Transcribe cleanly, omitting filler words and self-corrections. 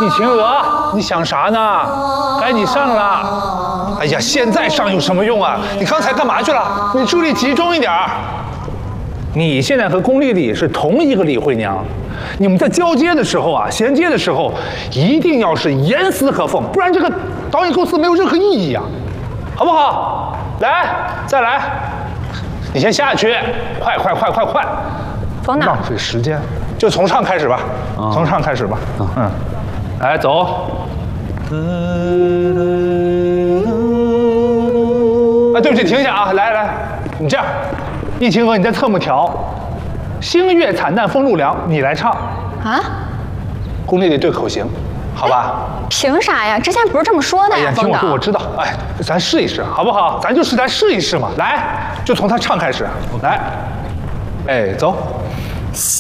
你秦娥，你想啥呢？该你上了。哎呀，现在上有什么用啊？你刚才干嘛去了？你注意力集中一点儿。你现在和龚丽丽是同一个李慧娘，你们在交接的时候啊，衔接的时候，一定要是严丝合缝，不然这个导演构思没有任何意义啊，好不好？来，再来，你先下去，快！ 走哪？ 浪费时间，就从唱开始吧，从唱开始吧，来走。啊，对不起，停一下啊！来，你这样，易秦娥，你在侧幕调，星月惨淡风露凉，你来唱啊。 龚丽丽对口型，好吧？ 凭啥呀？之前不是这么说的呀， 听我说，我知道。哎，咱试一试，好不好？咱试一试嘛。来，就从他唱开始，来，哎，走。